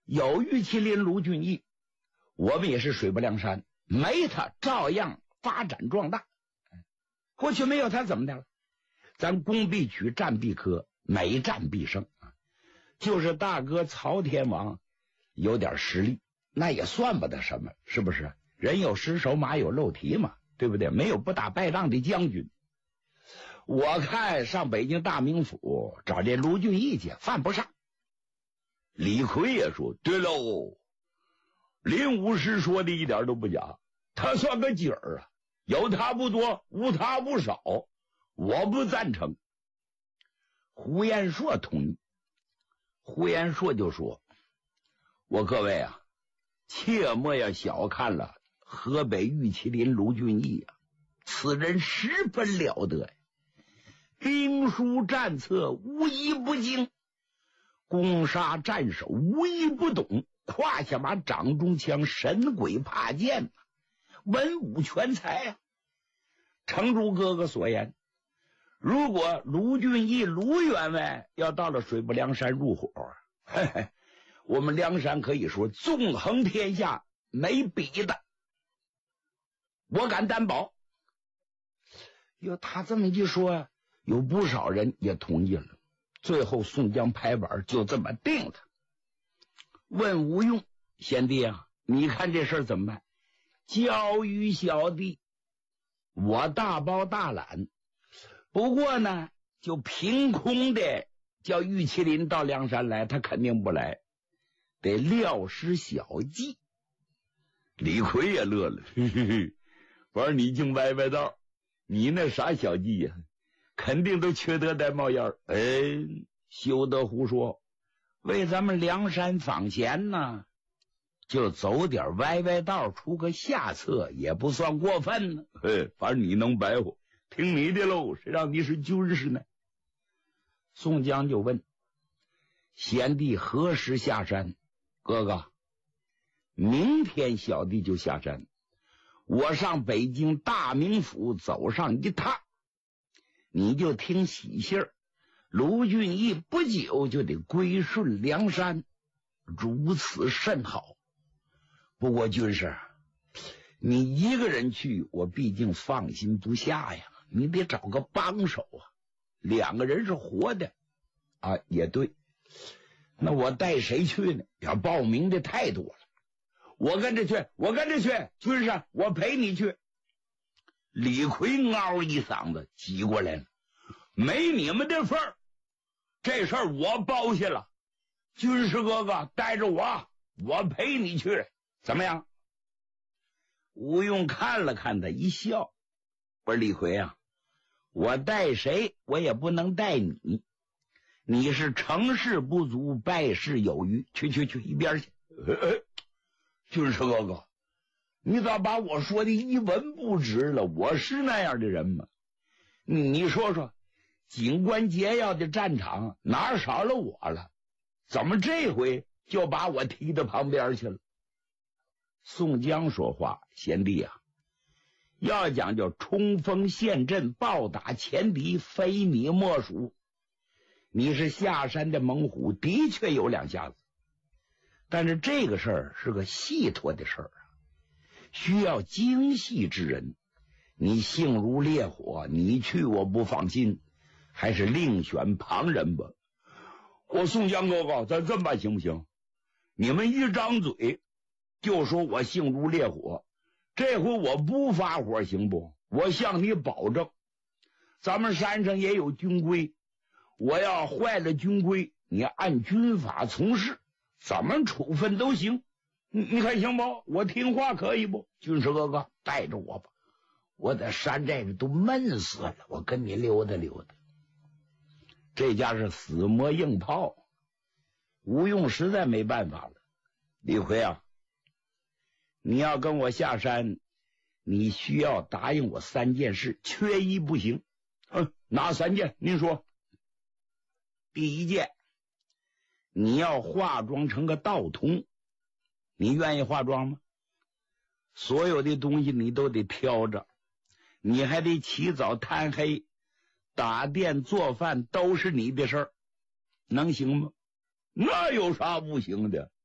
有玉麒麟卢俊义，我们也是水泊梁山，没他照样发展壮大。过去没有他怎么的了？咱攻必取，战必克，每战必胜。就是大哥曹天王有点实力，那也算不得什么，是不是？人有失手，马有漏蹄嘛，对不对？没有不打败仗的将军。我看上北京大名府找这卢俊义去，犯不上。李逵也说：“对喽，林武师说的一点都不假，他算个景儿啊，有他不多，无他不少，我不赞成。”胡延硕同意。胡延硕就说：“我各位啊，切莫要小看了河北玉麒麟卢俊义啊，此人十分了得呀，兵书战策无一不精，攻杀战守无一不懂，胯下马掌中枪，神鬼怕剑，文武全才啊。诚如哥哥所言，如果卢俊义卢员外要到了水泊梁山入伙，嘿嘿，我们梁山可以说纵横天下没比的，我敢担保。”哟，他这么一说，有不少人也同意了。最后宋江拍板，就这么定了。问吴用：“贤弟啊，你看这事儿怎么办？”交于小弟，我大包大揽。不过呢，就凭空的叫玉麒麟到梁山来，他肯定不来，得料施小计。李逵也乐了，嘿嘿嘿，玩你净歪歪道，你那啥小计呀？肯定都缺德带冒烟。休得胡说，为咱们梁山访贤呢，就走点歪歪道，出个下策也不算过分呢。反正你能白活，听你的喽，谁让你是军师呢？宋江就问：“贤弟何时下山？”哥哥，明天小弟就下山，我上北京大名府走上一趟，你就听喜信儿，卢俊义不久就得归顺梁山，如此甚好。不过军师，你一个人去，我毕竟放心不下呀，你得找个帮手啊。两个人是活的啊，也对。那我带谁去呢？要报名的太多了。我跟着去，我跟着去，军师，我陪你去。李逵嗷一嗓子挤过来了：“没你们的份儿，这事儿我包下了。军师哥哥带着我陪你去，怎么样？”吴用看了看他，一笑：“我说李逵啊，我带谁我也不能带你，你是成事不足，败事有余，去一边去。”军师哥哥，你咋把我说的一文不值了？我是那样的人吗？你说说，紧关节要的战场哪少了我了？怎么这回就把我踢到旁边去了？宋江说话：“贤弟啊，要讲究冲锋陷阵，暴打前敌，非你莫属。你是下山的猛虎，的确有两下子，但是这个事儿是个细脱的事儿啊，需要精细之人。你性如烈火，你去我不放心，还是另选旁人吧。”我宋江哥哥，咱这么办行不行？你们一张嘴就说我性如烈火，这回我不发火行不？我向你保证，咱们山上也有军规，我要坏了军规，你按军法从事，怎么处分都行。你看行不？我听话可以不？军师哥哥，带着我吧，我在山寨里都闷死了，我跟你溜达溜达。这家是死磨硬泡，吴用实在没办法了。李逵啊，你要跟我下山，你需要答应我3件事，缺一不行。哪3件？您说。第一件，你要化妆成个道童，你愿意化妆吗？所有的东西你都得挑着，你还得起早贪黑，打店做饭都是你的事儿，能行吗？那有啥不行的？